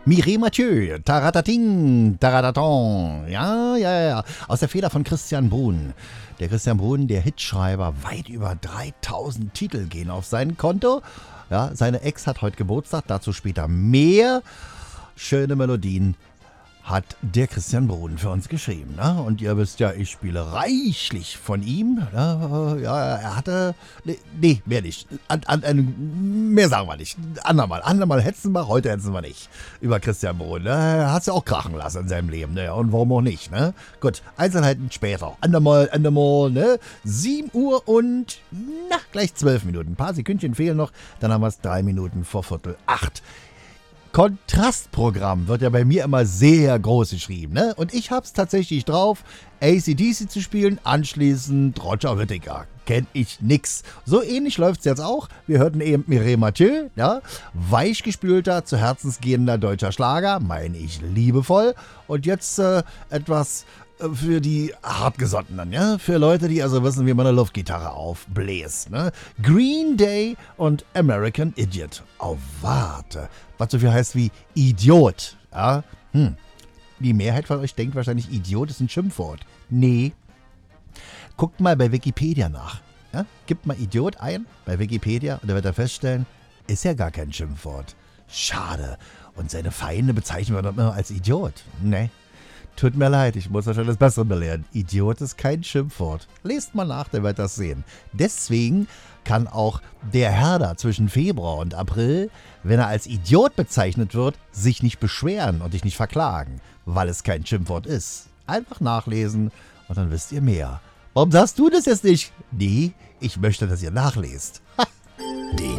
Mireille Mathieu, Taratating, Tarataton. Ja. Aus der Feder von Christian Bruhn. Der Christian Bruhn, der Hitschreiber, weit über 3000 Titel gehen auf sein Konto. Ja, seine Ex hat heute Geburtstag, dazu später mehr. Schöne Melodien hat der Christian Bruhn für uns geschrieben. Ne? Und ihr wisst ja, ich spiele reichlich von ihm. Ne? Ja, er hatte... Nee, mehr nicht. Mehr sagen wir nicht. Andermal hetzen wir, heute hetzen wir nicht. Über Christian Bruhn. Ne? Er hat es ja auch krachen lassen in seinem Leben. Ne? Und warum auch nicht? Ne? Gut, Einzelheiten später. Andermal, ne? 7 Uhr und gleich 12 Minuten. Ein paar Sekündchen fehlen noch. Dann haben wir es 3 Minuten vor 7:45. Kontrastprogramm wird ja bei mir immer sehr groß geschrieben, ne? Und ich hab's tatsächlich drauf, AC/DC zu spielen, anschließend Roger Whittaker. Kenn ich nix. So ähnlich läuft's jetzt auch. Wir hörten eben Mireille Mathieu, ja? Weichgespülter, zu herzensgehender deutscher Schlager, meine ich liebevoll. Und jetzt etwas für die Hartgesottenen, ja? Für Leute, die also wissen, wie man eine Luftgitarre aufbläst, ne? Green Day und American Idiot. Oh, warte. Was so viel heißt wie Idiot, ja? Die Mehrheit von euch denkt wahrscheinlich, Idiot ist ein Schimpfwort. Nee. Guckt mal bei Wikipedia nach. Ja? Gebt mal Idiot ein bei Wikipedia und da wird er feststellen, ist ja gar kein Schimpfwort. Schade. Und seine Feinde bezeichnen wir doch immer als Idiot. Nee. Tut mir leid, ich muss euch schon das Bessere belehren. Idiot ist kein Schimpfwort. Lest mal nach, der wird das sehen. Deswegen kann auch der Herder zwischen Februar und April, wenn er als Idiot bezeichnet wird, sich nicht beschweren und dich nicht verklagen, weil es kein Schimpfwort ist. Einfach nachlesen und dann wisst ihr mehr. Warum sagst du das jetzt nicht? Nee, ich möchte, dass ihr nachlest.